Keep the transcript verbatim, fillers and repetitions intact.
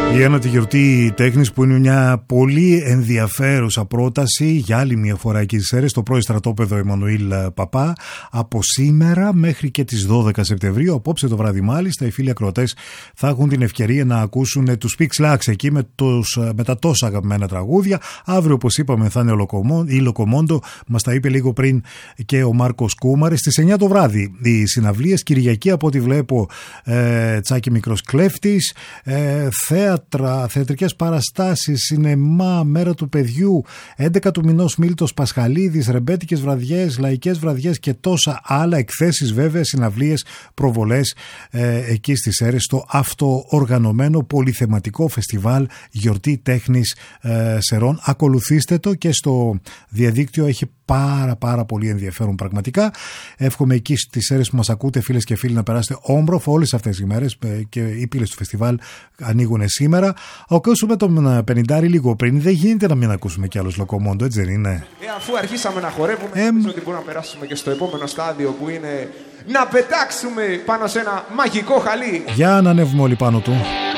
Η ένατη γιορτή τέχνης, που είναι μια πολύ ενδιαφέρουσα πρόταση για άλλη μια φορά εκεί στις Σέρρες, στο πρώην στρατόπεδο Εμμανουήλ Παπά, από σήμερα μέχρι και τις δώδεκα Σεπτεμβρίου. Απόψε το βράδυ μάλιστα οι φίλοι ακροατές θα έχουν την ευκαιρία να ακούσουν τους Pix Lux εκεί με, τους, με τα τόσα αγαπημένα τραγούδια. Αύριο, όπως είπαμε, θα είναι η Λοκομόντο, μας τα είπε λίγο πριν και ο Μάρκος Κούμαρης. Στις εννιά το βράδυ οι συναυλίες. Κυριακή, από ό,τι βλέπω, ε, Τσάκη Μικρός Κλέφτης, ε, θέατρα, θεατρικές παραστάσεις, σινεμά, μέρα του παιδιού, έντεκα του μηνός Μίλτος Πασχαλίδης, ρεμπέτικες βραδιές, λαϊκές βραδιές και τόσα άλλα, εκθέσεις βέβαια, συναυλίες, προβολές ε, εκεί στις Σέρρες, στο αυτοοργανωμένο πολυθεματικό φεστιβάλ Γιορτή Τέχνης ε, Σερών. Ακολουθήστε το και στο διαδίκτυο, έχει πάρα πάρα πολύ ενδιαφέρον πραγματικά. Εύχομαι εκεί στις Σέρρες που μας ακούτε, φίλες και φίλοι, να περάσετε όμορφα όλες αυτές τις ημέρες, και οι πύλες του φεστιβάλ ανοίγουν σήμερα. Ακούσουμε τον πενηντάρι λίγο πριν, δεν γίνεται να μην ακούσουμε κι άλλος Λοκομόντο, έτσι δεν είναι? Ε, αφού αρχίσαμε να χορεύουμε, ε, νομίζω ότι μπορούμε να περάσουμε και στο επόμενο στάδιο, που είναι να πετάξουμε πάνω σε ένα μαγικό χαλί. Για να ανέβουμε όλοι πάνω του.